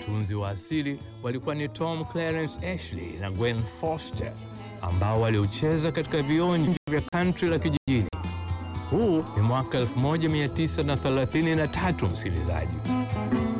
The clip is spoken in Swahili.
Watunzi wa asili walikuwa ni Tom Clarence Ashley na Gwen Foster, ambao waliucheza katika vionjo vya country la kijijini. Huu ni mwaka 1933, msikilizaji.